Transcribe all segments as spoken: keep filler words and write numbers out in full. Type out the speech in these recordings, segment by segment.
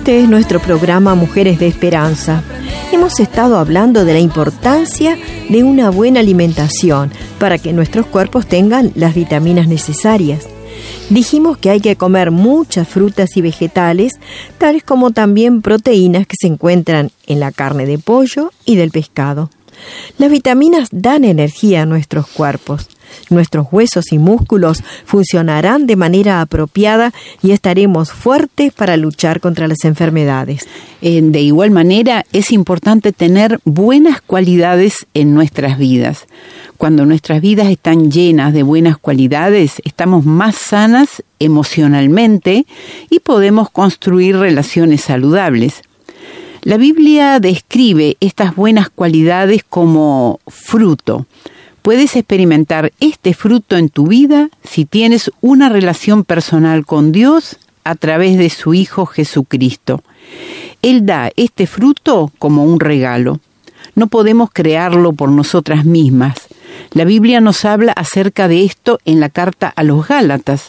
Este es nuestro programa Mujeres de Esperanza. Hemos estado hablando de la importancia de una buena alimentación para que nuestros cuerpos tengan las vitaminas necesarias. Dijimos que hay que comer muchas frutas y vegetales, tales como también proteínas que se encuentran en la carne de pollo y del pescado. Las vitaminas dan energía a nuestros cuerpos. Nuestros huesos y músculos funcionarán de manera apropiada y estaremos fuertes para luchar contra las enfermedades. Eh, de igual manera, es importante tener buenas cualidades en nuestras vidas. Cuando nuestras vidas están llenas de buenas cualidades, estamos más sanas emocionalmente y podemos construir relaciones saludables. La Biblia describe estas buenas cualidades como fruto. Puedes experimentar este fruto en tu vida si tienes una relación personal con Dios a través de su Hijo Jesucristo. Él da este fruto como un regalo. No podemos crearlo por nosotras mismas. La Biblia nos habla acerca de esto en la carta a los Gálatas.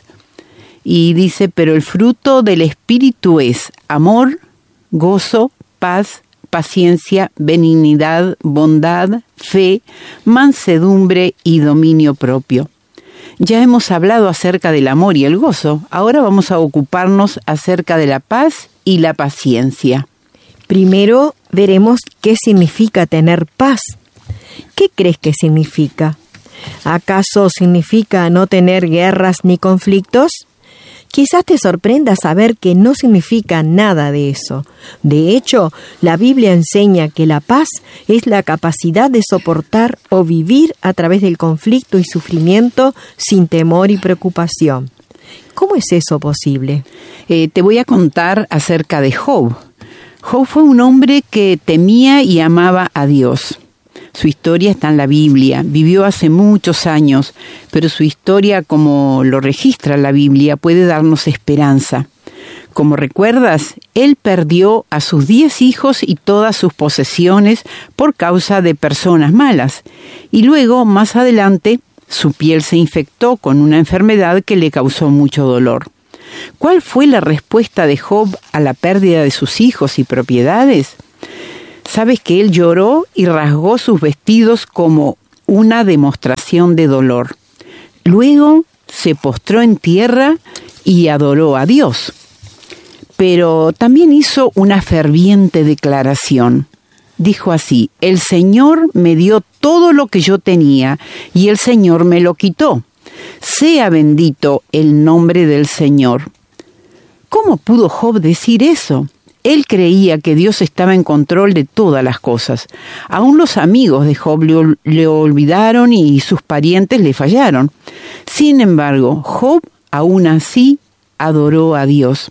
Y dice, pero el fruto del Espíritu es amor, gozo, paz, paciencia, benignidad, bondad, fe, mansedumbre y dominio propio. Ya hemos hablado acerca del amor y el gozo. Ahora vamos a ocuparnos acerca de la paz y la paciencia. Primero veremos qué significa tener paz. ¿Qué crees que significa? ¿Acaso significa no tener guerras ni conflictos? Quizás te sorprenda saber que no significa nada de eso. De hecho, la Biblia enseña que la paz es la capacidad de soportar o vivir a través del conflicto y sufrimiento sin temor y preocupación. ¿Cómo es eso posible? Eh, te voy a contar acerca de Job. Job fue un hombre que temía y amaba a Dios. Su historia está en la Biblia. Vivió hace muchos años, pero su historia, como lo registra la Biblia, puede darnos esperanza. Como recuerdas, él perdió a sus diez hijos y todas sus posesiones por causa de personas malas. Y luego, más adelante, su piel se infectó con una enfermedad que le causó mucho dolor. ¿Cuál fue la respuesta de Job a la pérdida de sus hijos y propiedades? Sabes que él lloró y rasgó sus vestidos como una demostración de dolor. Luego se postró en tierra y adoró a Dios. Pero también hizo una ferviente declaración. Dijo así: el Señor me dio todo lo que yo tenía y el Señor me lo quitó. Sea bendito el nombre del Señor. ¿Cómo pudo Job decir eso? Él creía que Dios estaba en control de todas las cosas. Aún los amigos de Job le, le olvidaron y sus parientes le fallaron. Sin embargo, Job aún así adoró a Dios.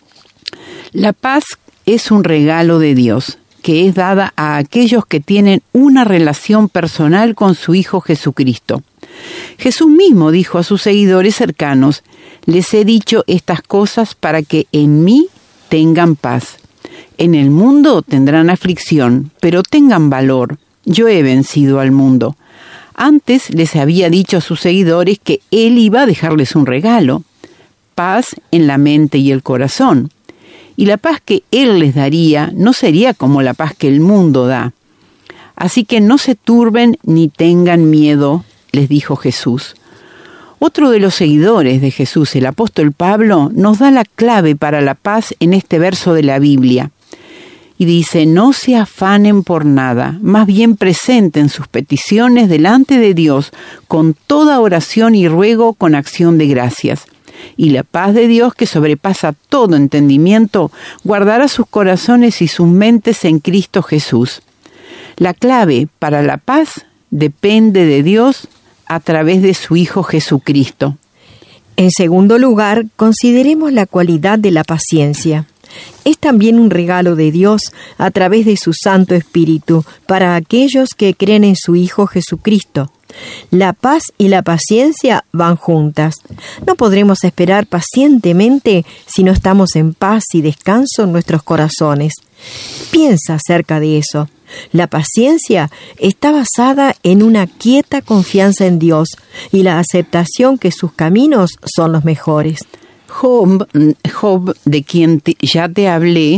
La paz es un regalo de Dios, que es dada a aquellos que tienen una relación personal con su Hijo Jesucristo. Jesús mismo dijo a sus seguidores cercanos: les he dicho estas cosas para que en mí tengan paz. En el mundo tendrán aflicción, pero tengan valor. Yo he vencido al mundo. Antes les había dicho a sus seguidores que Él iba a dejarles un regalo: paz en la mente y el corazón. Y la paz que Él les daría no sería como la paz que el mundo da. Así que no se turben ni tengan miedo, les dijo Jesús. Otro de los seguidores de Jesús, el apóstol Pablo, nos da la clave para la paz en este verso de la Biblia. Y dice: no se afanen por nada, más bien presenten sus peticiones delante de Dios con toda oración y ruego con acción de gracias. Y la paz de Dios, que sobrepasa todo entendimiento, guardará sus corazones y sus mentes en Cristo Jesús. La clave para la paz depende de Dios a través de su Hijo Jesucristo. En segundo lugar, consideremos la cualidad de la paciencia. Es también un regalo de Dios a través de su Santo Espíritu para aquellos que creen en su Hijo Jesucristo. La paz y la paciencia van juntas. No podremos esperar pacientemente si no estamos en paz y descanso en nuestros corazones. Piensa acerca de eso. La paciencia está basada en una quieta confianza en Dios y la aceptación que sus caminos son los mejores. Job, Job, de quien te, ya te hablé,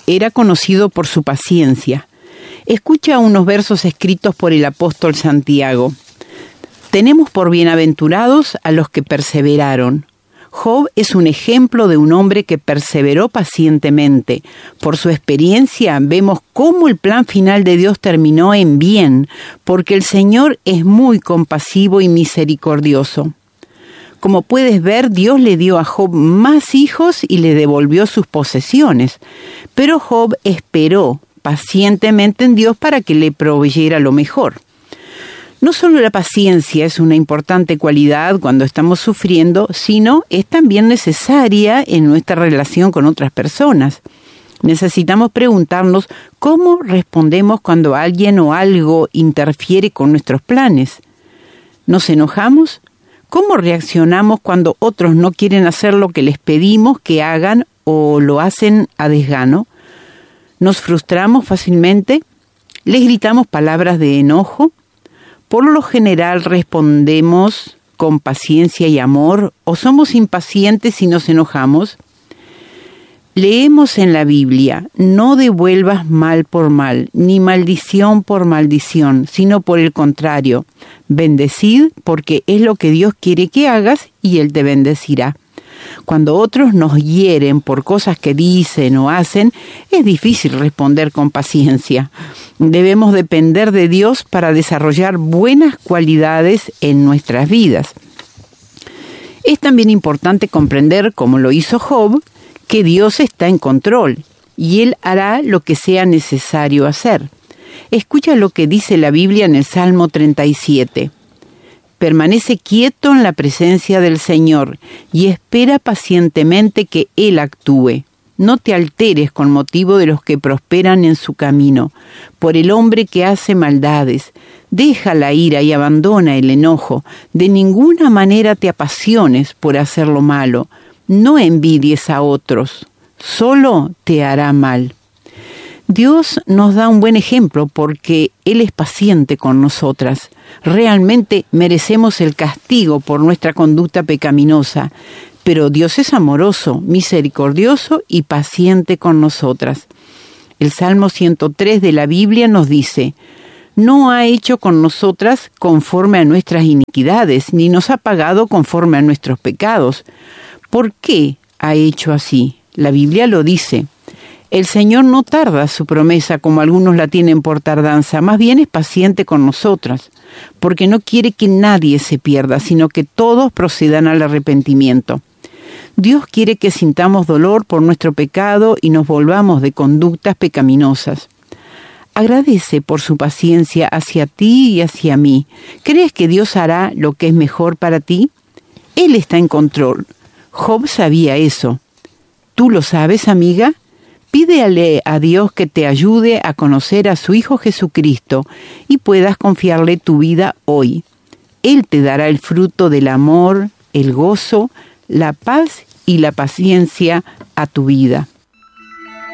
era conocido por su paciencia. Escucha unos versos escritos por el apóstol Santiago. Tenemos por bienaventurados a los que perseveraron. Job es un ejemplo de un hombre que perseveró pacientemente. Por su experiencia vemos cómo el plan final de Dios terminó en bien, porque el Señor es muy compasivo y misericordioso. Como puedes ver, Dios le dio a Job más hijos y le devolvió sus posesiones. Pero Job esperó pacientemente en Dios para que le proveyera lo mejor. No solo la paciencia es una importante cualidad cuando estamos sufriendo, sino es también necesaria en nuestra relación con otras personas. Necesitamos preguntarnos cómo respondemos cuando alguien o algo interfiere con nuestros planes. ¿Nos enojamos? ¿Cómo reaccionamos cuando otros no quieren hacer lo que les pedimos que hagan o lo hacen a desgano? ¿Nos frustramos fácilmente? ¿Les gritamos palabras de enojo? Por lo general respondemos con paciencia y amor, o somos impacientes y nos enojamos. Leemos en la Biblia: no devuelvas mal por mal, ni maldición por maldición, sino por el contrario, bendecid, porque es lo que Dios quiere que hagas y Él te bendecirá. Cuando otros nos hieren por cosas que dicen o hacen, es difícil responder con paciencia. Debemos depender de Dios para desarrollar buenas cualidades en nuestras vidas. Es también importante comprender, como lo hizo Job, que Dios está en control y Él hará lo que sea necesario hacer. Escucha lo que dice la Biblia en el Salmo treinta y siete. Permanece quieto en la presencia del Señor y espera pacientemente que Él actúe. No te alteres con motivo de los que prosperan en su camino, por el hombre que hace maldades. Deja la ira y abandona el enojo. De ninguna manera te apasiones por hacer lo malo. No envidies a otros, solo te hará mal. Dios nos da un buen ejemplo porque Él es paciente con nosotras. Realmente merecemos el castigo por nuestra conducta pecaminosa, pero Dios es amoroso, misericordioso y paciente con nosotras. El Salmo ciento tres de la Biblia nos dice: no ha hecho con nosotras conforme a nuestras iniquidades, ni nos ha pagado conforme a nuestros pecados. ¿Por qué ha hecho así? La Biblia lo dice. El Señor no tarda su promesa como algunos la tienen por tardanza, más bien es paciente con nosotras, porque no quiere que nadie se pierda, sino que todos procedan al arrepentimiento. Dios quiere que sintamos dolor por nuestro pecado y nos volvamos de conductas pecaminosas. Agradece por su paciencia hacia ti y hacia mí. ¿Crees que Dios hará lo que es mejor para ti? Él está en control. Job sabía eso. ¿Tú lo sabes, amiga? Pídele a Dios que te ayude a conocer a su Hijo Jesucristo y puedas confiarle tu vida hoy. Él te dará el fruto del amor, el gozo, la paz y la paciencia a tu vida.